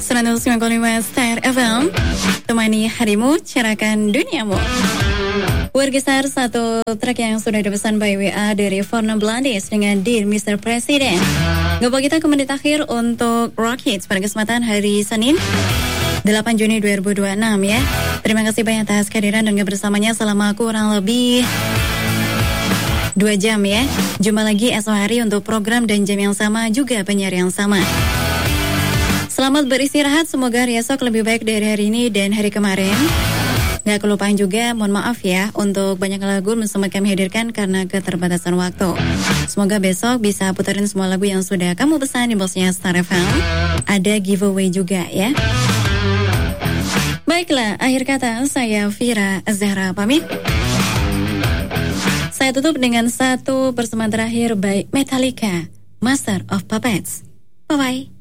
105 Star FM, temani harimu, cerahkan duniamu. Bergeser satu track yang sudah dipesan by WA dari Forna Blandis dengan Dear Mr. President. Gabung kita ke menit akhir untuk Rock Hits pada kesempatan hari Senin 8 Juni 2026 ya. Terima kasih banyak atas kehadiran dan kebersamanya selama kurang lebih 2 jam ya. Jumpa lagi esok hari untuk program dan jam yang sama, juga penyiar yang sama. Selamat beristirahat, semoga hari esok lebih baik dari hari ini dan hari kemarin. Gak kelupaan juga, mohon maaf ya untuk banyak lagu sempat kami hadirkan karena keterbatasan waktu. Semoga besok bisa putarin semua lagu yang sudah kamu pesan di boxnya Star FM. Ada giveaway juga ya. Baiklah, akhir kata saya Fira Zahra pamit. Saya tutup dengan satu persembahan terakhir by Metallica, Master of Puppets. Bye-bye.